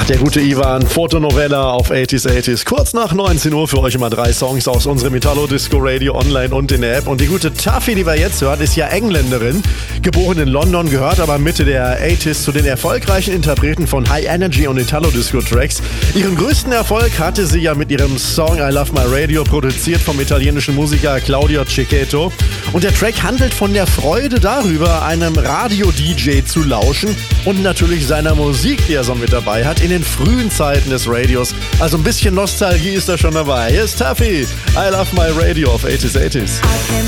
Der gute Ivan, Fotonovella auf 80s. Kurz nach 19 Uhr für euch immer 3 Songs aus unserem Italo Disco Radio online und in der App. Und die gute Taffy, die wir jetzt hören, ist ja Engländerin, geboren in London, gehört aber Mitte der 80s zu den erfolgreichen Interpreten von High Energy und Italo Disco Tracks. Ihren größten Erfolg hatte sie ja mit ihrem Song I Love My Radio, produziert vom italienischen Musiker Claudio Cecchetto. Und der Track handelt von der Freude darüber, einem Radio-DJ zu lauschen und natürlich seiner Musik, die er so mit dabei hat, in den frühen Zeiten des Radios. Also ein bisschen Nostalgie ist da schon dabei. Hier ist Taffy, I Love My Radio auf 80s.